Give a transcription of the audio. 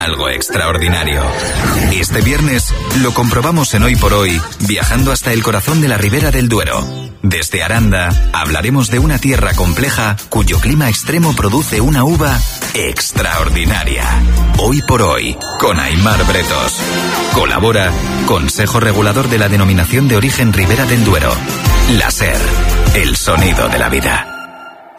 Algo extraordinario. Este viernes lo comprobamos en Hoy por Hoy, viajando hasta el corazón de la Ribera del Duero. Desde Aranda hablaremos de una tierra compleja cuyo clima extremo produce una uva extraordinaria. Hoy por Hoy, con Aimar Bretos. Colabora Consejo Regulador de la Denominación de Origen Ribera del Duero. La SER, el sonido de la vida.